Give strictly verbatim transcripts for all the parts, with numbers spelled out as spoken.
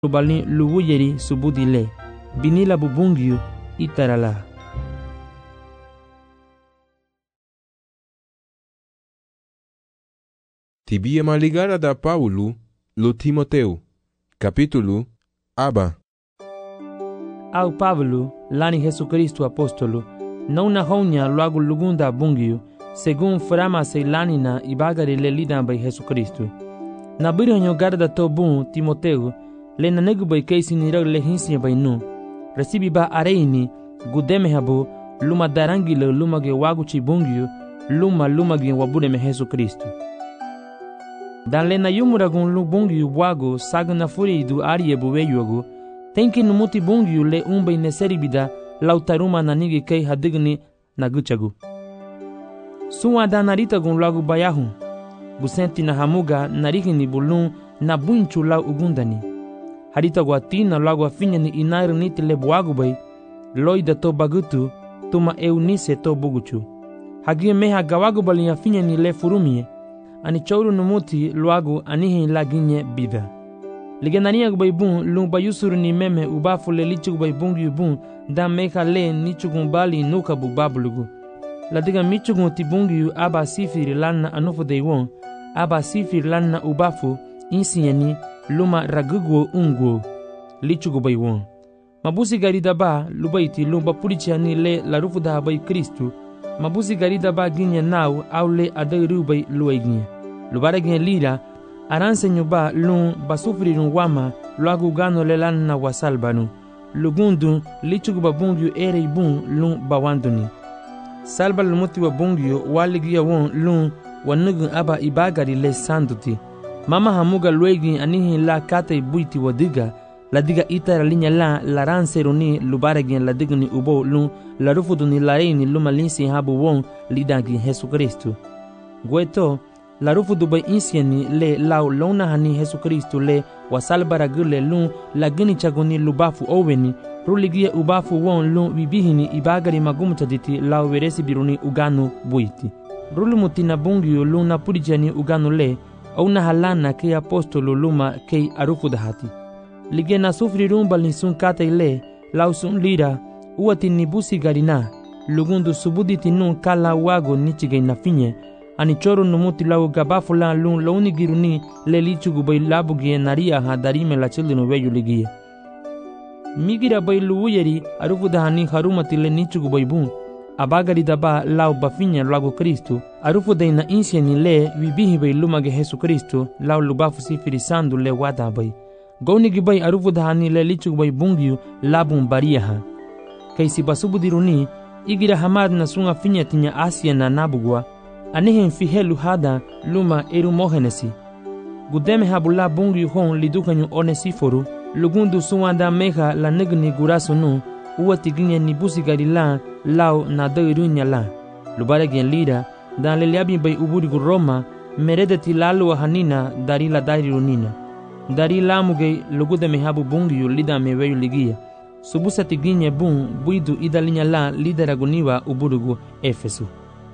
balin luwuyeri subudile binila bubungyu itarala. Tibia maligara da Paulo lo Timoteu. Capítulo Aba. Au Pablo, lani Jesucristo apóstolo, não na honya logo lugunda bungyu, según frama se lanina ibagari le lidan by Jesucristo. Na birhanyo garda to bun Timoteu, le na negu by keisi nirag le hinsi by nu. Recibi ba areini, gudeme habo, luma darangi le luma ge waguchi bungyu, luma luma ge wabudeme Jesucristo. Dan le na yumuragun lu bungyu wago saga na furi du arie buweyogo, tenki numuti bungyu le umbe neseribida lautaruma na nigi kei hadigni na guchagu. Suwa da narita gun lagu bayahu, gusenti na hamuga narikini bulun na bunchu lau ugundani. Harita guatina lagu afinya ni inairu niti le buagu bay, loida to bagutu, tuma eunise to buguchu. Hagie meha gawagu bali afinya ni le furumie, ani chouru numuti luagu anihi laginye bida. Ligenania gubay bun lung bayusuru ni meme ubafu le lichu gubay bungi bun da meka le nichugun bali nuka bu babulugu. Ladiga michugun ti bungi aba sifiri lanna anufu deiwon, aba sifiri lanna ubafu insinyani luma ragugo ungo lichu gubay won. Mabusi garida ba lubaiti lumba pulichani le larufu da habay Kristu, mabusi garida ba ginye nau au le adai rubay luay ginye. Lubara ginye lira aransenyo ba lun basufrirun wama luagu gano le lanna wasalbanu. Lugundu lichugu ba bungyu ere bun lun bawanduni. Salba lumuti wa bungyu waligia won lun wanugun aba ibagari le sanduti. Mama hamuga luegi anihi la kate buiti wadiga, la diga itara linya la laranseruni lubaragin la digni ubo lun la rufuduni laini luma linsi habu won lidagi Jesucristo. Gueto la rufudu bay insieni le lau lona hani Jesucristo le wasalbara gule lun la gini chagoni lubafu oweni ruligia ubafu won lun bibihini ibagari magumutaditi lau veresi biruni uganu buiti. Rulumutina bungiyo lun na purijani uganu le au na halana ke apostolo luma ke arufudahati. Lige na sufri rumbal ni sun kate le lau sun lira uati nibusi garina lugundu subuditi nun kala wago nichige na finye ani choro numuti lau gabafu la lun launi giruni le lichugu bay labugie naria ha darime la childinu weyu ligie. Migira bay luuyeri arufudahani harumati le nichugu bay bun abagari daba lau bafinya lagu Kristu arufudai na insieni le wibihi bay lumage Jesucristo lau lubafu sifiri sandu le wada bay. Gaunigi bay arufudahani le lichugu bay bungyu labun bariaha. Kaisi basubudiruni igira hamad na sunga finya tinya Asia na nabugwa anihin fihelu hada luma erumohenesi. Gudeme habula bungyu hon lidukanyu onesiforu lugundu suwanda meha la negni gurasunu uwati ginye nibusi garila lau na dairunya la. Lubare gen lira dan le liabi bay uburigu Roma meredeti lalu hanina dari la dairunina. Dari lamuge lugudeme habu bungyu lida meweyu ligia. Subusati ginye bun buidu idalinya la lideraguniwa uburugu Efesu.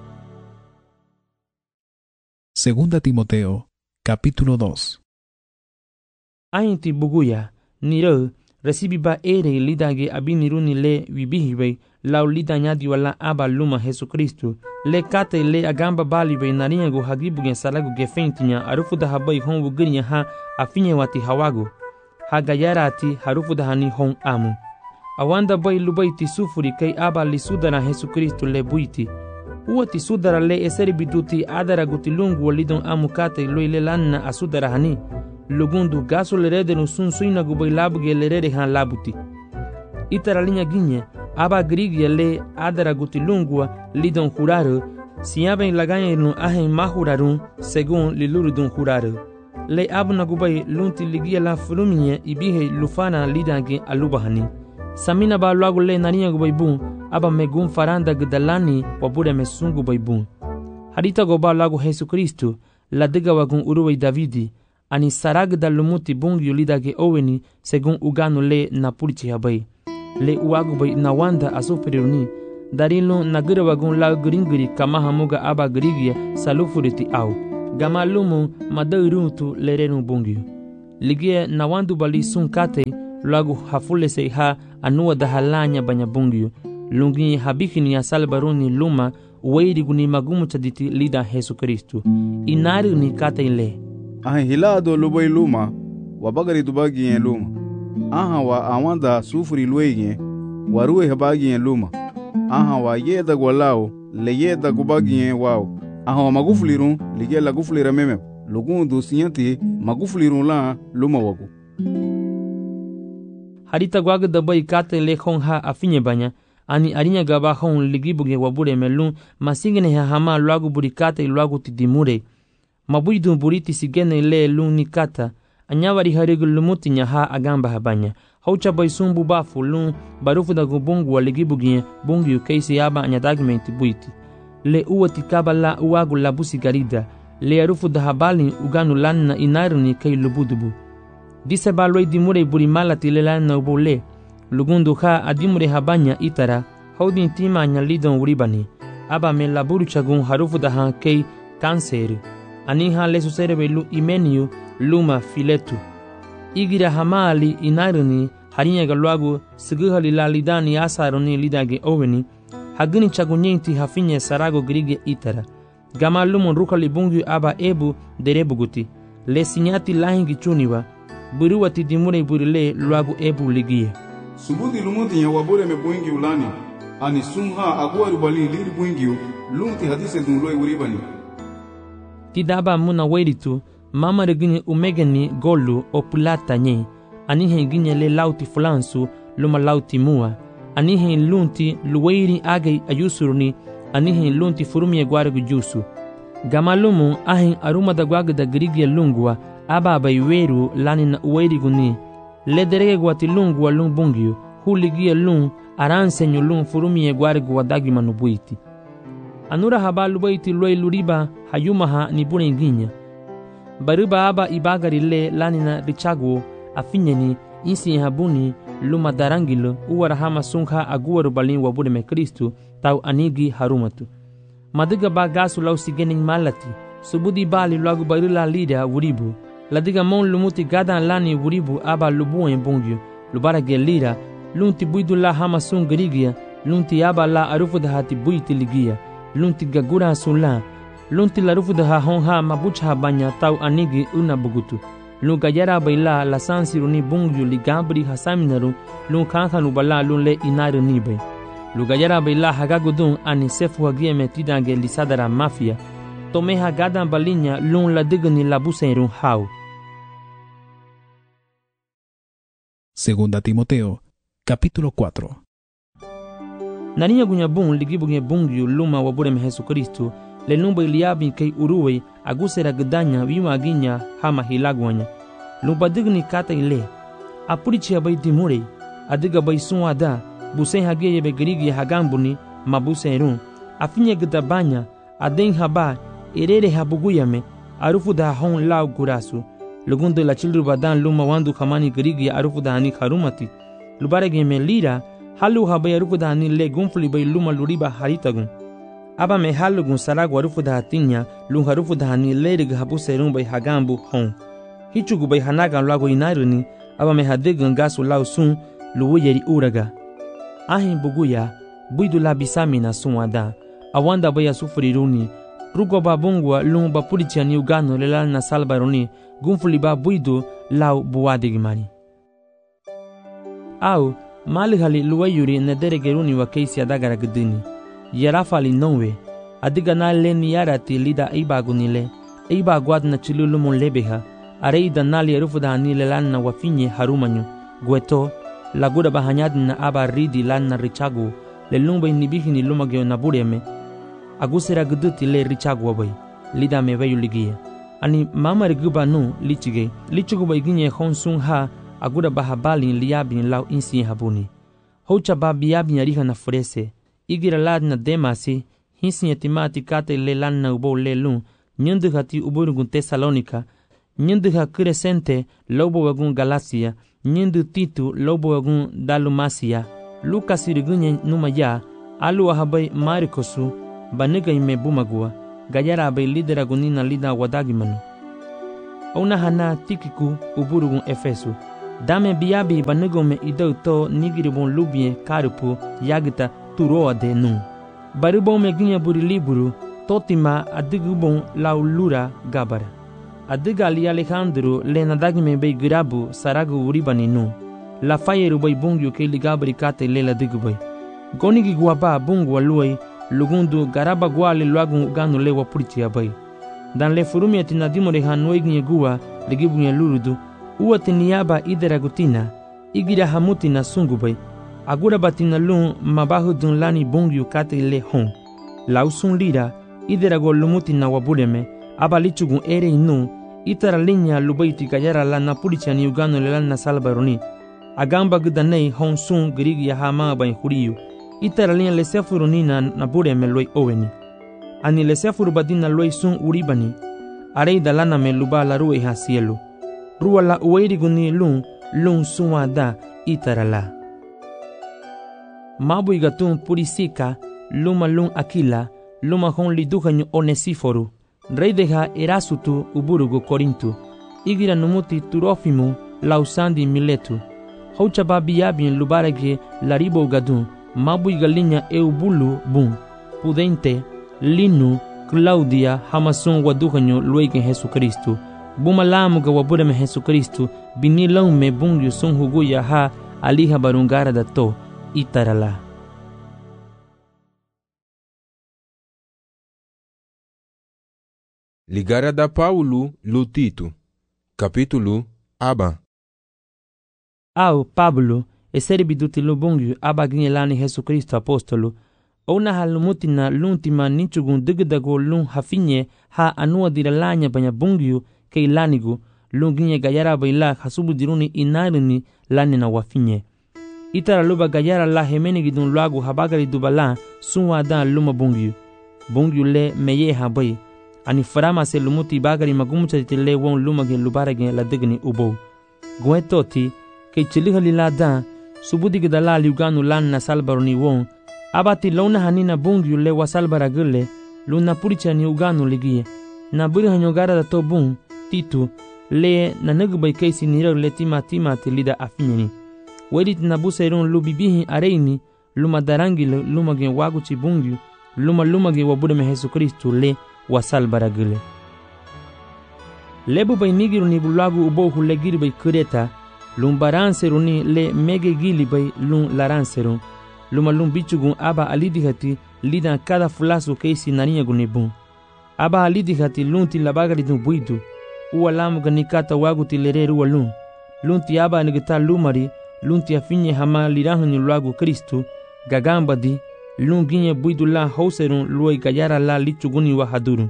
Segunda Timoteo, capítulo dos. Ainti buguya, niro, recibi ba ere lidage abiniruni le wibihibe, lau lidanyadi wala aba luma Jesucristo, le kate le agamba balibe nariago hagibugen salagu gefentinya arufuda habai hon wugirinya ha afinye wati hawago, hagayarati harufuda hani hon amu. Awanda bay lubaiti sufuri kay aba lisudana Jesucristo le buiti. Uati sudara le eseri biduti adara gutilungu walidon amukate loile lanna asudara hani. Lugundu gaso lerede no sun suina gubay labuge lerede han labuti. Itara linya ginye, aba grigia le adara gutilungu lidon juraro, siyaben laganye no ahen mahurarun segun lilurudun juraro. Le abuna gubay lunti ligia la fruminye ibihe lufana lidange alubahani. Samina ba luagu le nania gubay bun, aba megun faranda gdalani wabure mesungu bay bun. Harita goba luagu Jesucristo, la diga wagun uruway Davidi, ani sarag da lumuti bung yulidage oweni segun uganu le na pulchi habay. Le uagu bay na wanda asufriruni, darilo nagira wagun la gringiri kama hamuga aba grigia salufuriti au. Gama lumu madairuntu lerenu bungyu. ligia na wandu bali sun kate lagu hafule se ha anua da halanya banya bungyu lungi habikini ya salbaruni luma uweiri guni magumu chaditi lida Yesu Kristu inari ni kate ile aha hilado lubai luma wabagari tubagi yen luma aha wa awanda sufuri luege waruwe habagi yen luma aha wa yeda gwalao le yeda gubagi yen wao aha wa magufulirun lige la gufulira meme lugundu siyanti magufulirun la luma wagu harita gwaga da bai kate le khong ha afinye banya ani arinya gaba khong ligibuge wabure melun masingene ha hama lwagu burikate lwagu tidimure mabuidu buriti sigene le luni kata anyawari harigul lumuti nya ha agamba habanya haucha bai sumbu bafu lun barufu da gubungu wa ligibuge bungu keisi yaba anyadagmenti buiti le uwati kabala uwagu labusi garida le arufu da habali uganu lanna inaruni kay lubudubu dise baloi dimure buri malati le lanna ubole lugundu ha adimure habanya itara haudin tima nya lidon uribani aba me laburu chagun harufu da ha kay kanser ani ha le susere lu imeniu luma filetu igira hamali inaruni harinya galwagu siguhali lalidani asaroni lidage oweni hagini chagunyenti hafinye sarago grige itara gamalumun rukali bungu aba ebu derebuguti le sinyati lahingi chuniwa buruwati dimure burile lwagu ebu ligie subuti lumuti ya wabure me buingi ulani ani sumha agwa rubali liri buingi lumti hadise dunloi uribani tidaba muna weritu mama regini umegeni golu opulata nye anihe ginye le lauti fulansu luma lauti mua anihe lunti luweiri age ayusuruni anihe lunti furumie gwargu jusu gamalumu ahin aruma da gwaga da grigia lungwa aba baiweru lani na uweiri guni le derege gwati lungwa lung bungyu huligia lung aransenyo lung furumie gwargu wadagi manubuiti anura habalu baiti loi luriba hayumaha ni bune ginya baruba aba ibagari le lani na richagu afinyeni insi habuni luma darangilo uwara hama sungha aguwaru balin wabure me Kristu tau anigi harumatu madiga bagasu lau sigening malati subudi bali lagu barila lida wuribu ladiga mon lumuti gadan lani wuribu aba lubuen bungyu lubara gelira lunti buidu la hama sungrigia lunti aba la arufu da hati buiti ligia lunti gagura sulla lunti la rufu da honha mabucha banya tau anigi una bugutu lu gayara baila la sansiruni bungyu ligabri hasaminaru lu kankanu bala lu le inaru nibe lu gayara baila hagagudun ani sefu hagie metidange lisadara mafia tome hagadan balinya lu la digni la buseru hau. Segunda Timoteo, capítulo cuatro. Narinya gunya bun ligibuge bungyu luma wabure me Yesu Kristu le numba iliabi kay uruwe agusera gdanya wima ginya hama hilagwanya lumba digni kata ile apurichi abai dimure adiga bai sunwada busen hageye be grigi hagambuni mabuserun afinye gdabanya aden haba erere habuguyame arufu da hon lau gurasu lugundo la childru badan luma wandu kamani grigi arufu da hani harumati lubarege me lira halu habai arufu da hani le gunfli bai luma luriba haritagun aba me halugun saragu arufu da hatinya lung harufu da hani lerig habu serun bai hagambu hon hichugu bai hanagan lago inaruni aba me hadigan gasu lau sun luwuyeri uraga ahin buguya buidu la bisamina sunwada awanda bai asufriruni rugo babungwa lung bapurichani ugano lelal na salbaruni gunfuli ba buidu lau buwadigimani au malihali luwayuri nederegeruni wa keisi adagara gdini yarafali nonwe adiga na leni yarati lida ibagunile ibagwad na chilulumun lebeha areida nali yarufu da hanile lanna wafinye harumanyu gweto laguda bahanyad na aba ridi lanna richagu le lumba inibihini lumagyo na bureme agusera gduti le richagu wabai lida mewayu ligia ani mama riguba nu lichige lichugu baiginye honsun ha aguda bahabali liabin lau insi habuni hocha babiabin yariha na furese igira ladna demasi hinsi yatimati kate le lanna ubo le lun nyendu hati uburgun Tesalonika nyendu ha crescente lobo wagun Galacia nyendu titu lobo wagun Dalumasia Lucas irigunya numa ya alu ahabai Marikosu baniga ime bumagua gayara abai lidera gunina lida wadagimanu Ona hana Tikiku uburugun Efesu. Dame biabi banegome idau to nigiribon lubien karupu yagita turoa de nu. Baribon me ginya buri liburu totima adigubon laulura gabara. Adigali Alejandro le nadagme bei grabu saragu uribani nu. La fayeru bei bungyu ke ligabri kate lela digubay. Gonigi guaba bungu aluay lugundu garaba guale luagun uganu lewa puriti abay. Dan le furumi atinadimo de hanuegnye gua legibunya lurudu uwa tiniaba ideragutina igira hamutina sungubay. Agura batina lun mabahu dun lani bungyu kate le hon. Lausun lira iderago lumutina wabureme abalichugun ere inu itara linya lubaiti gayara la napuricha ni uganu le lana salbaroni. Agamba gudanei hon sun girigi ya hama bain huriyu. Itara linya le sefuroni na nabureme loi oweni. Ani le sefuru badina loi sun uribani. Arei dalana me luba la rue ha cielo. Rua la ueiriguni lun lun sunwa da itara la. Mabu igatun purisika luma lun akila luma hon liduhanyu onesiforu. Rei deha erasutu uburugu korintu. Igira numuti turofimu lausandi miletu. Hauchaba biabien lubarege laribo gadun. Mabu igalinya eubulu bun. Pudente, linu, Claudia, hamasun waduhanyu luegen Jesucristo. Bumalamu ga wabureme Jesucristo. Binilaume bungyu sun huguya ha aliha barungara da to itarala. Ligara da Paulo Lutito. Capítulo Aba. Au Pablo, eserbiduti lubungyu abaginye lani Jesucristo apostolo. Ona halumutina luntima nichugun digdago lun hafinye ha anua diralanya banya bungyu ke ilanigu lunginye gayara baila hasubu diruni inarini lani na wafinye. Itara luba gayara la hemenigi dun luagu habagari dubala sunwa da luma bungyu. Bungyu le meye habai. Ani farama se lumuti bagari magumucha tile won lumage lubarage la digni ubo. Guetoti ke chiliha lila da subudi gidala liuganu lan na salbaroni won abati lona hanina bungyu le wasalbaragule luna puricha ni uganu ligie na buri hanyogara da to bun titu le na nagbai kaisi nira le tima tima tilida afinyeni wedit na buserun lubibihi areini luma darangile lumage waguchi bungyu luma lumage wabude Jesucristo le wasalbaragule lebu bay nigiru ni bulagu ubo hulegiri bay kureta lum baranseruni le mege gili bay lum laranserun luma lum bichugun aba alidihati lida kada fulasu keisi naniya gunibun aba alidihati lunti labagari dun buidu uwa lamu ganikata waguti lereru walun lunti aba nigita lumari lunti afinye hama lirahani luagu Kristu gagamba di lunginye buidu la hauserun luai gayara la lichuguni wa haduru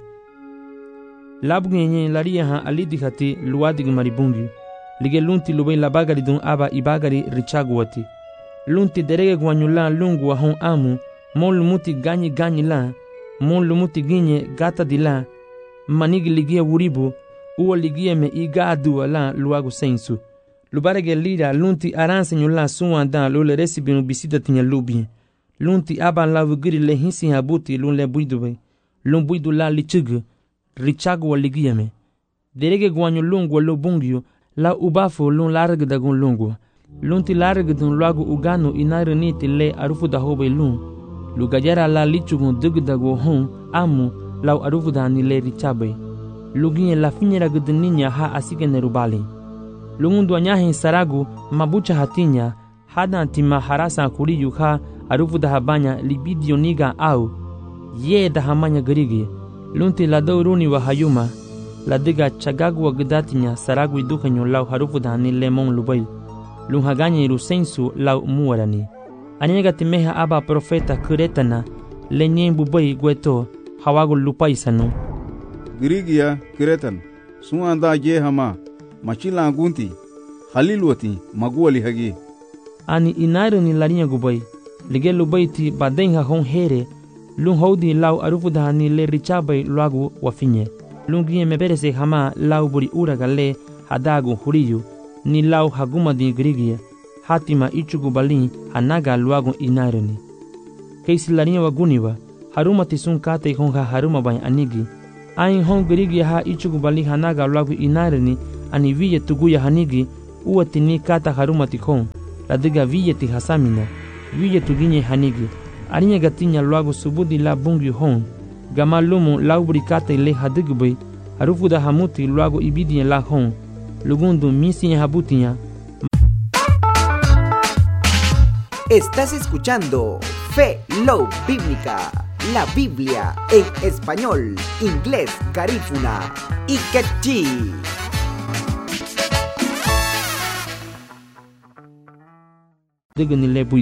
labgunye laria ha alidihati luadig maribungi lige lunti lubai labagari dun aba ibagari richaguati lunti derege guanyula lungu wa hon amu mon lumuti ganyi ganyi la mon lumuti ginye gata di la manigi ligia wuribu uwa ligia me iga adua la luagu sensu lubarege lira lunti aranse nyula suwa dan lule resibinu bisida tinya lubi lunti aba la vugiri le hinsi habuti lun le buidu bay lun buidu la lichugu richagu wa ligia me derege guanyu lungu wa lubungyu la ubafo lun larg dagun lungu lunti larg dun luagu uganu inarani tile arufu da hobe lun lugajara la lichugun dugdago hon amu lau arufu da ni le richabe luginye la finyera gudninya ha asigene rubali lungundu anyahin saragu mabucha hatinya hada tima harasa kuri yuha arufu da habanya libidio niga au ye da hamanya garigi lunti la dauruni wa hayuma la diga chagagu wa gudatinya saragu idukanyo lau harufu da ni lemon lubai lun haganya irusensu lau muarani anyega timeha aba profeta kuretana lenyen bubai gweto hawagu lupaisanu Girigia kiretan suanda je hama machila gunti halilwati maguali hagi ani inaru ni larinya gubai lige lubaiti badenha hon here lun hodi lau arufu dahani le richabai luagu wafinye lungie meberese hama lau buri uragale hadagu huriyu ni lau haguma di girigia hatima ichugu balin hanaga luagu inaruni keisi larinya waguniwa haruma tisun kate honga haruma bai anigi Ain hon gerigi ha ichugu bali hanaga lagu inarni ani viye tuguya hanigi uatini kata haruma tikon. La diga viye ti hasamina. Viye tuginye hanigi. Arinya gatinya lagu subudi la bungi hon. Gama lumu laubri kata ile hadigbe. Harufu da hamuti lagu ibidi la hon. Lugundu misi habutinya. Estás escuchando Fe Love Bíblica, la Biblia en español, inglés, garífuna y quechí. Diga ni le